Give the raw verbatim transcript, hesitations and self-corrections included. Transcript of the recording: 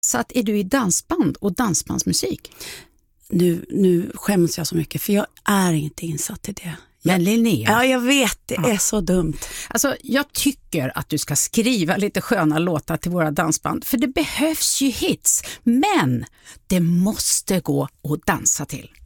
Så att är du i dansband och dansbandsmusik? Nu, nu skäms jag så mycket för jag är inte insatt i det. Men Linnea. Ja, jag vet. Det ja. är så dumt. Alltså, jag tycker att du ska skriva lite sköna låtar till våra dansband. För det behövs ju hits. Men det måste gå att dansa till.